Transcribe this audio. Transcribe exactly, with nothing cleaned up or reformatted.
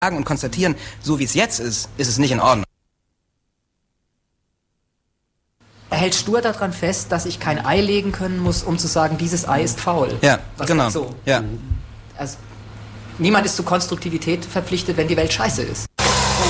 und konstatieren, so wie es jetzt ist, ist es nicht in Ordnung. Er hält stur daran fest, dass ich kein Ei legen können muss, um zu sagen, dieses Ei ist faul. Ja, Was genau. So. Ja. Also, niemand ist zu Konstruktivität verpflichtet, wenn die Welt scheiße ist.